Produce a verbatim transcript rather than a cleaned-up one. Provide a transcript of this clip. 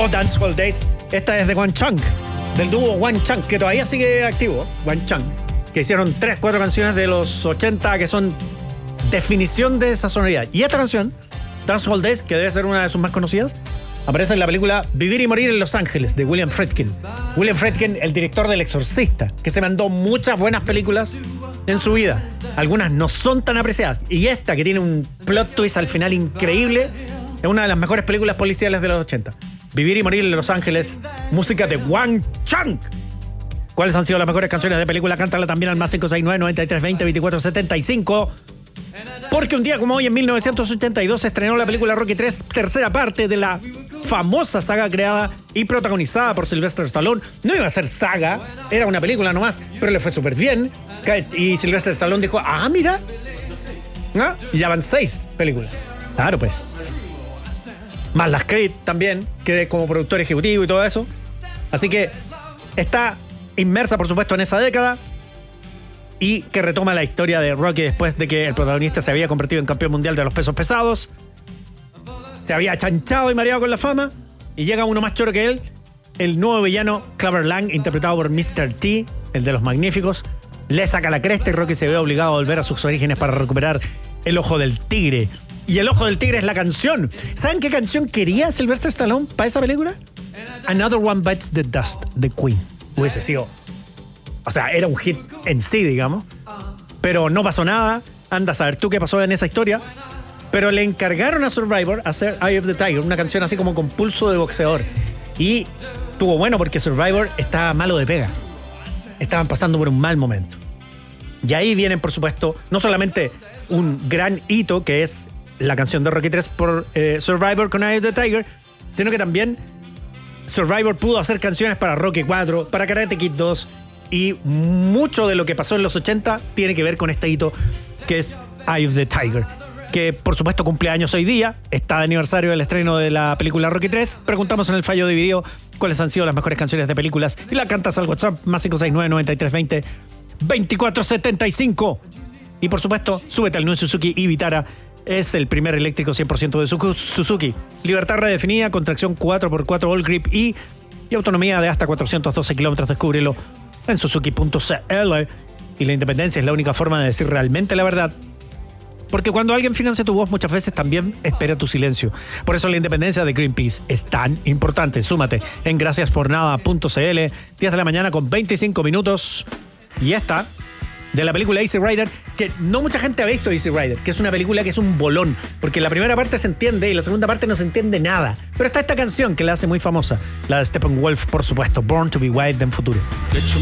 Oh, Dancehall Days. Esta es de One Chunk, del dúo One Chunk, que todavía sigue activo. One Chunk, que hicieron tres, cuatro canciones de los ochenta que son definición de esa sonoridad. Y esta canción, Dancehall Days, que debe ser una de sus más conocidas, aparece en la película Vivir y Morir en Los Ángeles, de William Friedkin. William Friedkin, el director del Exorcista, que se mandó muchas buenas películas en su vida. Algunas no son tan apreciadas. Y esta, que tiene un plot twist al final increíble, es una de las mejores películas policiales de los ochenta. Vivir y Morir en Los Ángeles, música de One Chunk. ¿Cuáles han sido las mejores canciones de película? Cántala también al más cinco seis nueve, nueve tres dos cero, veinticuatro setenta y cinco. Porque un día como hoy, en mil novecientos ochenta y dos, se estrenó la película Rocky tres, tercera parte de la famosa saga creada y protagonizada por Sylvester Stallone. No iba a ser saga, era una película nomás, pero le fue súper bien. Y Sylvester Stallone dijo, ah, mira, ¿no? Y ya van seis películas. Claro, pues. Más las Creed también, que como productor ejecutivo y todo eso. Así que está inmersa, por supuesto, en esa década, y que retoma la historia de Rocky después de que el protagonista se había convertido en campeón mundial de los pesos pesados, se había chanchado y mareado con la fama, y llega uno más choro que él, el nuevo villano Clubber Lang, interpretado por mister T, el de los Magníficos. Le saca la cresta y Rocky se ve obligado a volver a sus orígenes para recuperar el Ojo del Tigre. Y el Ojo del Tigre es la canción. ¿Saben qué canción quería Sylvester Stallone para esa película? Another One Bites the Dust, de Queen. Hubiese sido... O sea, era un hit en sí, digamos. Pero no pasó nada. Anda a saber tú qué pasó en esa historia. Pero le encargaron a Survivor hacer Eye of the Tiger, una canción así como con pulso de boxeador. Y tuvo bueno porque Survivor estaba malo de pega. Estaban pasando por un mal momento. Y ahí vienen, por supuesto, no solamente un gran hito, que es la canción de Rocky tres por eh, Survivor con Eye of the Tiger, sino que también Survivor pudo hacer canciones para Rocky cuatro, para Karate Kid dos, y mucho de lo que pasó en los ochenta tiene que ver con este hito que es Eye of the Tiger, que por supuesto cumple años hoy día, está de aniversario del estreno de la película Rocky tres. Preguntamos en el fallo de video cuáles han sido las mejores canciones de películas y la cantas al WhatsApp más cinco seis nueve, nueve tres dos cero, veinticuatro setenta y cinco. Y por supuesto, súbete al nuevo Suzuki y Vitara. Es el primer eléctrico cien por ciento de Suzuki. Libertad redefinida, con tracción cuatro por cuatro All Grip y, y autonomía de hasta cuatrocientos doce kilómetros. Descúbrelo en suzuki punto c l. Y la independencia es la única forma de decir realmente la verdad. Porque cuando alguien financia tu voz, muchas veces también espera tu silencio. Por eso la independencia de Greenpeace es tan importante. Súmate en gracias por nada punto c l. diez de la mañana con veinticinco minutos. Y esta... de la película Easy Rider, que no mucha gente ha visto Easy Rider, que es una película que es un bolón, porque la primera parte se entiende y la segunda parte no se entiende nada. Pero está esta canción que la hace muy famosa, la de Steppenwolf, por supuesto, Born to be Wild en futuro.